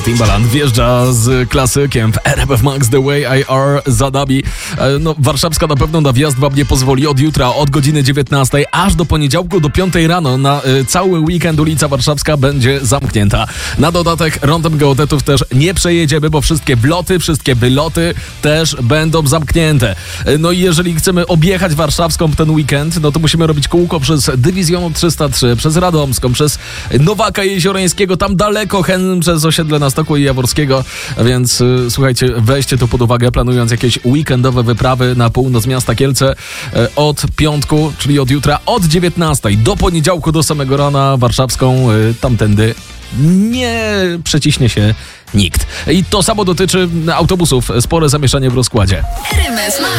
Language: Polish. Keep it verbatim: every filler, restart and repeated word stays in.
Timbaland wjeżdża z klasykiem w R F F Max The Way I Are za nami. No, warszawska na pewno na wjazd wam nie pozwoli od jutra, od godziny dziewiętnastej aż do poniedziałku do piątej rano. Na y, cały weekend ulica Warszawska będzie zamknięta. Na dodatek rondem geodetów też nie przejedziemy, bo wszystkie wloty, wszystkie wyloty też będą zamknięte. No i jeżeli chcemy objechać warszawską ten weekend, no to musimy robić kółko przez Dywizjonu trzysta trzy, przez Radomską, przez Nowaka Jeziorańskiego, tam daleko Hen, przez osiedle na Stoku i Jaworskiego, więc y, słuchajcie, weźcie to pod uwagę, planując jakieś weekendowe wyprawy na północ miasta Kielce y, od piątku, czyli od jutra, od dziewiętnastej do poniedziałku do samego rana warszawską, y, tamtędy nie przeciśnie się nikt. I to samo dotyczy autobusów, spore zamieszanie w rozkładzie.